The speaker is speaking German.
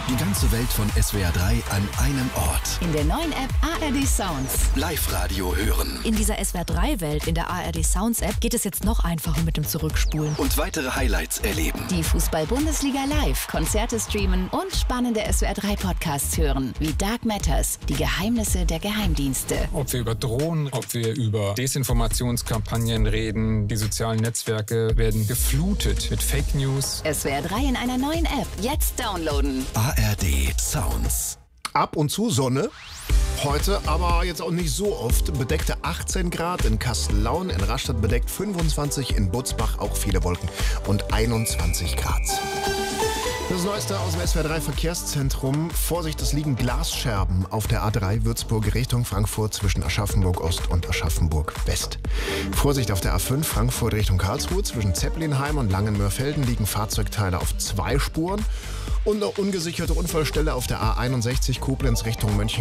Die ganze Welt von SWR 3 an einem Ort. In der neuen App ARD Sounds. Live-Radio hören. In dieser SWR 3-Welt in der ARD Sounds App geht es jetzt noch einfacher mit dem Zurückspulen. Und weitere Highlights erleben. Die Fußball-Bundesliga live, Konzerte streamen und spannende SWR 3 Podcasts hören. Wie Dark Matters, die Geheimnisse der Geheimdienste. Ob wir über Drohnen, ob wir über Desinformationskampagnen reden, die sozialen Netzwerke werden geflutet mit Fake News. SWR 3 in einer neuen App. Jetzt downloaden. ARD Sounds. Ab und zu Sonne. Heute aber jetzt auch nicht so oft. Bedeckte 18 Grad in Kastellaun, in Rastatt bedeckt 25, in Butzbach auch viele Wolken und 21 Grad. Das Neueste aus dem SWR 3 Verkehrszentrum. Vorsicht, es liegen Glasscherben auf der A3 Würzburg Richtung Frankfurt zwischen Aschaffenburg Ost und Aschaffenburg West. Vorsicht auf der A5 Frankfurt Richtung Karlsruhe. Zwischen Zeppelinheim und Langenmörfelden liegen Fahrzeugteile auf 2 Spuren. Und eine ungesicherte Unfallstelle auf der A61 Koblenz Richtung Mönchengladbach.